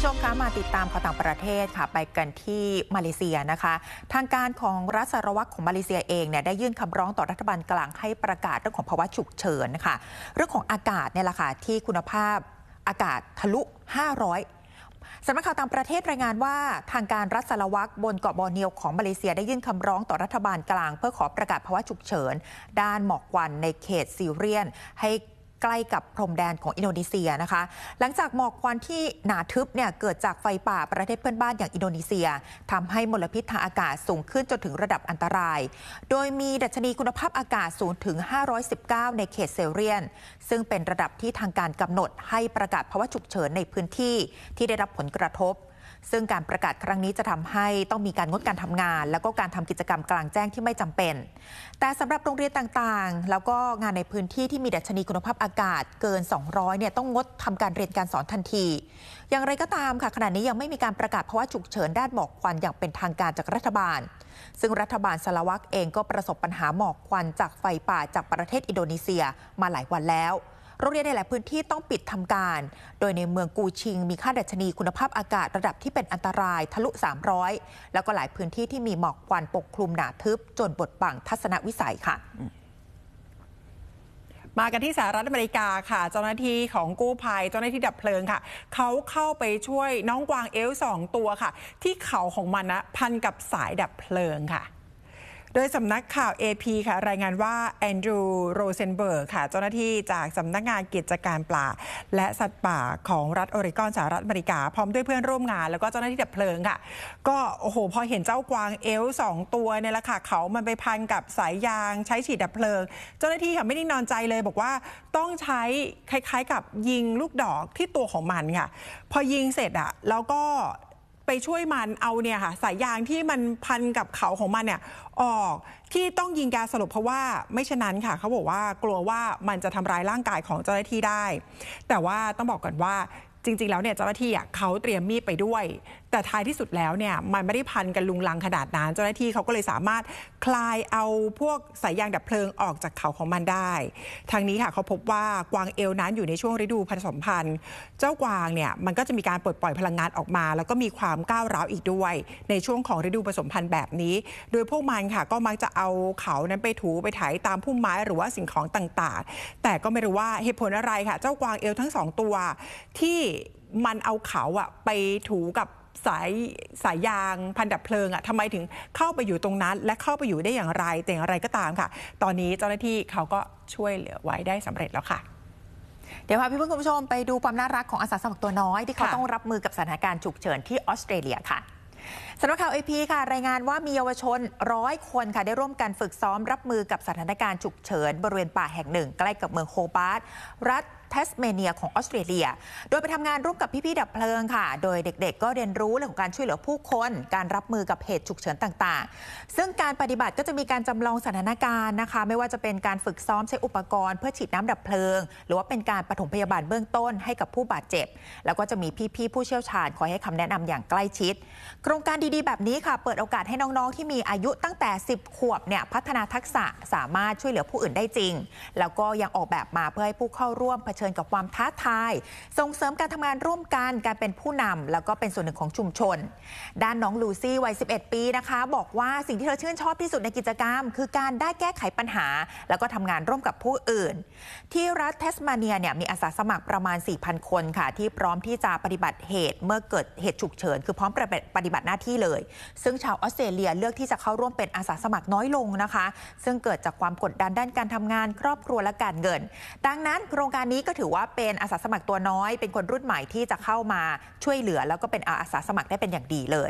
ชมคะมาติดตามข่าวต่างประเทศค่ะไปกันที่มาเลเซียนะคะทางการของรัฐสารวัตรของมาเลเซียเองเนี่ยได้ยื่นคำร้องต่อรัฐบาลกลางให้ประกาศเรื่องของภาวะฉุกเฉินนะคะเรื่องของอากาศเนี่ยแหละค่ะที่คุณภาพอากาศทะลุ500สำนักข่าวต่างประเทศรายงานว่าทางการรัฐสารวัตรบนเกาะบอร์เนียวของมาเลเซียได้ยื่นคำร้องต่อรัฐบาลกลางเพื่อขอประกาศภาวะฉุกเฉินด้านหมอกควันในเขตซีเรียนให้ใกล้กับพรมแดนของอินโดนีเซียนะคะหลังจากหมอกควันที่หนาทึบเนี่ยเกิดจากไฟป่าประเทศเพื่อนบ้านอย่างอินโดนีเซียทำให้มลพิษทางอากาศสูงขึ้นจนถึงระดับอันตรายโดยมีดัชนีคุณภาพอากาศสูงถึง519ในเขตเซเรียนซึ่งเป็นระดับที่ทางการกำหนดให้ประกาศภาวะฉุกเฉินในพื้นที่ที่ได้รับผลกระทบซึ่งการประกาศครั้งนี้จะทำให้ต้องมีการงดการทำงานแล้วก็การทำกิจกรรมกลางแจ้งที่ไม่จำเป็นแต่สำหรับโรงเรียนต่างๆแล้วก็งานในพื้นที่ที่มีดัชนีคุณภาพอากาศเกิน200เนี่ยต้องงดทำการเรียนการสอนทันทีอย่างไรก็ตามค่ะขณะนี้ยังไม่มีการประกาศภาวะฉุกเฉินด้านหมอกควันอย่างเป็นทางการจากรัฐบาลซึ่งรัฐบาลสารวัตรเองก็ประสบปัญหาหมอกควันจากไฟป่าจากประเทศอินโดนีเซียมาหลายวันแล้วโรงเรียนในหลายพื้นที่ต้องปิดทำการโดยในเมืองกูชิงมีค่าดัชนีคุณภาพอากาศระดับที่เป็นอันตรายทะลุ300แล้วก็หลายพื้นที่ที่มีหมอกควันปกคลุมหนาทึบจนบดบังทัศนวิสัยค่ะมากันที่สหรัฐอเมริกาค่ะเจ้าหน้าที่ของกู้ภัยเจ้าหน้าที่ดับเพลิงค่ะเขาเข้าไปช่วยน้องกวางเอล2ตัวค่ะที่เขาของมันนะพันกับสายดับเพลิงค่ะโดยสำนักข่าว AP ค่ะรายงานว่าแอนดรูว์โรเซนเบิร์กค่ะเจ้าหน้าที่จากสำนักงานกิจการปลาและสัตว์ป่าของรัฐออริกอนสหรัฐอเมริกาพร้อมด้วยเพื่อนร่วมงานแล้วก็เจ้าหน้าที่ดับเพลิงค่ะก็โอ้โหพอเห็นเจ้ากวางเอล2ตัวเนี่ยแหละค่ะเขามันไปพันกับสายยางใช้ฉีดดับเพลิงเจ้าหน้าที่ค่ะไม่ได้นอนใจเลยบอกว่าต้องใช้คล้ายๆกับยิงลูกดอกที่ตัวของมันค่ะพอยิงเสร็จอะแล้วก็ไปช่วยมันเอาเนี่ยค่ะสายยางที่มันพันกับเขาของมันเนี่ยออกที่ต้องยิงยาสลบเพราะว่าไม่เช่นนั้นค่ะเขาบอกว่ากลัวว่ามันจะทำร้ายร่างกายของเจ้าหน้าที่ได้แต่ว่าต้องบอกก่อนว่าจริงๆแล้วเนี่ยเจ้าหน้าที่เขาเตรียมมีดไปด้วยแต่ท้ายที่สุดแล้วเนี่ยมันไม่ได้พันกันลุงลังขนาดนั้นเจ้าหน้าที่เขาก็เลยสามารถคลายเอาพวกสายยางดับเพลิงออกจากเขาของมันได้ทางนี้ค่ะเขาพบว่ากวางเอลนั้นอยู่ในช่วงฤดูผสมพันธุ์เจ้ากวางเนี่ยมันก็จะมีการปลดปล่อยพลังงานออกมาแล้วก็มีความก้าวร้าวอีกด้วยในช่วงของฤดูผสมพันธุ์แบบนี้โดยพวกมันค่ะก็มักจะเอาเขานั้นไปถูไปไถตามพุ่มไม้หรือว่าสิ่งของต่างๆแต่ก็ไม่รู้ว่าเหตุผลอะไรค่ะเจ้ากวางเอลทั้ง2ตัวที่มันเอาเขาไปถูกับสายยางพันดับเพลิงทำไมถึงเข้าไปอยู่ตรงนั้นและเข้าไปอยู่ได้อย่างไรแต่อย่างไรก็ตามค่ะตอนนี้เจ้าหน้าที่เขาก็ช่วยเหลือไว้ได้สำเร็จแล้วค่ะเดี๋ยวพาพี่เพื่อนคุณผู้ชมไปดูความน่ารักของอาสาสมัครตัวน้อยที่เขาต้องรับมือกับสถานการณ์ฉุกเฉินที่ออสเตรเลียค่ะสำนักข่าว AP ค่ะรายงานว่ามีเยาวชน100 คนค่ะได้ร่วมกันฝึกซ้อมรับมือกับสถานการณ์ฉุกเฉินบริเวณป่าแห่งหนึ่งใกล้กับเมืองโฮบาร์ตรัฐเทสเมเนียของออสเตรเลียโดยไปทำงานร่วมกับพี่ๆดับเพลิงค่ะโดยเด็กๆก็เรียนรู้เรื่องของการช่วยเหลือผู้คนการรับมือกับเหตุฉุกเฉินต่างๆซึ่งการปฏิบัติก็จะมีการจำลองสถานการณ์นะคะไม่ว่าจะเป็นการฝึกซ้อมใช้อุปกรณ์เพื่อฉีดน้ำดับเพลิงหรือว่าเป็นการปฐมพยาบาลเบื้องต้นให้กับผู้บาดเจ็บแล้วก็จะมีพี่ๆผู้เชี่ยวชาญคอยให้คำแนะนำอย่างใกล้ชิดโครงการดีๆแบบนี้ค่ะเปิดโอกาสให้น้องๆที่มีอายุตั้งแต่10 ขวบเนี่ยพัฒนาทักษะสามารถช่วยเหลือผู้อื่นได้จริงแล้วก็ยังออกแบบมาเพื่อให้ผู้เข้าร่วมเผชิญกับความท้าทายส่งเสริมการทำงานร่วมกันการเป็นผู้นำแล้วก็เป็นส่วนหนึ่งของชุมชนด้านน้องลูซี่วัย11 ปีนะคะบอกว่าสิ่งที่เธอชื่นชอบที่สุดในกิจกรรมคือการได้แก้ไขปัญหาแล้วก็ทำงานร่วมกับผู้อื่นที่รัฐเทสมาเนียเนี่ยมีอาสาสมัครประมาณ 4,000 คนค่ะที่พร้อมที่จะปฏิบัติเหตุเมื่อเกิดเหตุฉุกเฉินคือพร้อมปฏิบัติหน้าที่เลยซึ่งชาวออสเตรเลียเลือกที่จะเข้าร่วมเป็นอาสาสมัครน้อยลงนะคะซึ่งเกิดจากความกดดันด้านการทำงานครอบครัวและการเงินดังนั้นโครงการนี้ก็ถือว่าเป็นอาสาสมัครตัวน้อยเป็นคนรุ่นใหม่ที่จะเข้ามาช่วยเหลือแล้วก็เป็นอาสาสมัครได้เป็นอย่างดีเลย